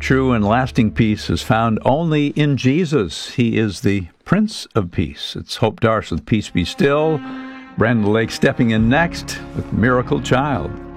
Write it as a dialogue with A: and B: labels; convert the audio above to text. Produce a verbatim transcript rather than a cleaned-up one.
A: true and lasting peace is found only in Jesus. He is the Prince of Peace. It's Hope Darst with Peace Be Still. Brandon Lake stepping in next with Miracle Child.